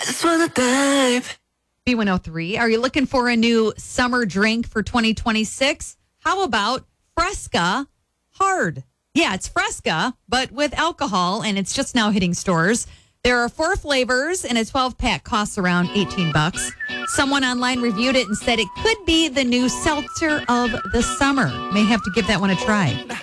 I just wanna dive. B103. Are you looking for a new summer drink for 2026? How about Fresca Hard? Yeah, it's Fresca, but with alcohol, and it's just now hitting stores. There are 4 flavors, and a 12-pack costs around $18. Someone online reviewed it and said it could be the new seltzer of the summer. May have to give that one a try.